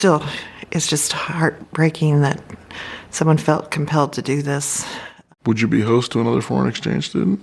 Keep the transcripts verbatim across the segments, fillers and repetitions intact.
Still, it's just heartbreaking that someone felt compelled to do this. Would you be host to another foreign exchange student?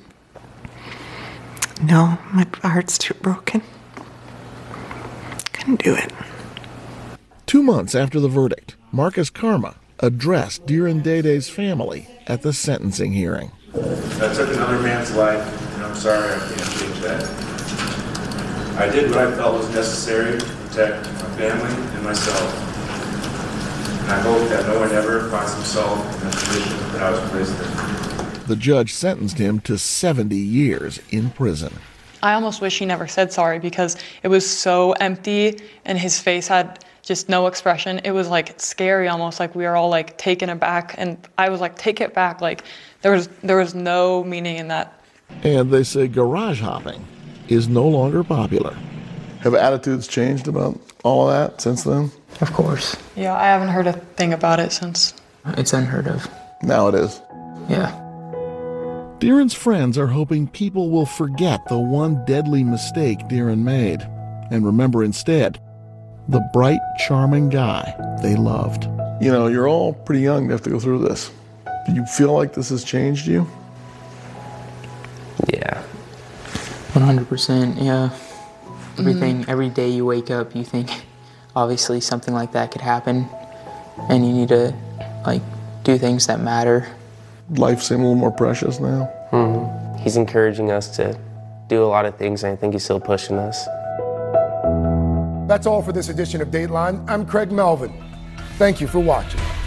No, my heart's too broken. Couldn't do it. Two months after the verdict, Marcus Karma addressed Dhiren Dede's family at the sentencing hearing. I took another man's life, and I'm sorry I can't change that. I did what I felt was necessary to protect my family and myself. And I hope that no one ever finds himself in the position that I was placed in. The judge sentenced him to seventy years in prison. I almost wish he never said sorry because it was so empty and his face had just no expression. It was like scary, almost like we were all like taken aback, and I was like, take it back. Like there was there was no meaning in that. And they say garage hopping is no longer popular. Have attitudes changed about all of that since then? Of course. Yeah, I haven't heard a thing about it since. It's unheard of. Now it is. Yeah. Dhiren's friends are hoping people will forget the one deadly mistake Dhiren made and remember instead the bright, charming guy they loved. You know, you're all pretty young to have to go through this. Do you feel like this has changed you? Yeah. one hundred percent, yeah. Everything, mm. every day you wake up, you think obviously something like that could happen, and you need to, like, do things that matter. Life seems a little more precious now? Mm-hmm. He's encouraging us to do a lot of things, and I think he's still pushing us. That's all for this edition of Dateline. I'm Craig Melvin. Thank you for watching.